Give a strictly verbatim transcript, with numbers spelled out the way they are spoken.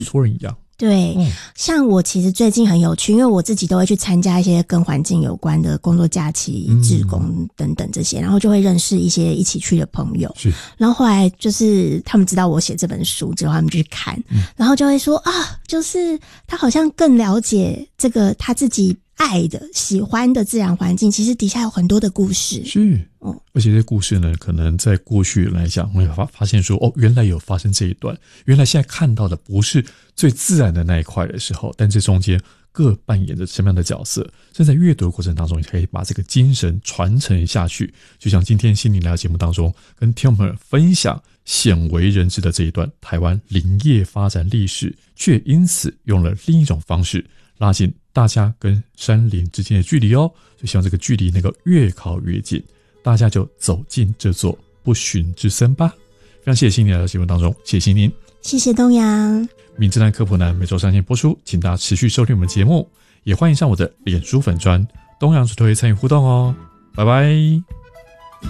托人一样。 对、嗯、像我其实最近很有趣，因为我自己都会去参加一些跟环境有关的工作假期、志工等等这些、嗯、然后就会认识一些一起去的朋友， 是， 然后后来就是他们知道我写这本书之后，他们就去看、嗯、然后就会说啊，就是他好像更了解这个他自己爱的喜欢的自然环境，其实底下有很多的故事。 是、嗯、而且这些故事呢，可能在过去来讲会发发现说，哦，原来有发生这一段，原来现在看到的不是最自然的那一块的时候，但这中间各扮演着什么样的角色，甚至在阅读的过程当中，你可以把这个精神传承下去。就像今天心灵来到节目当中跟听众朋友分享鲜为人知的这一段台湾林业发展历史，却因此用了另一种方式拉近大家跟山林之间的距离哦，就希望这个距离能够越靠越近，大家就走进这座不寻之森吧。非常谢谢心灵来到节目当中，谢谢心灵， 谢谢东阳。 名侦探科普男每周三天播出，请大家持续收听我们节目，也欢迎上我的脸书粉专东阳主推参与互动哦，拜拜。